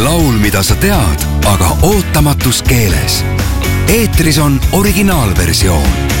laul, mida sa tead, aga ootamatus keeles. Eetris on originaalversioon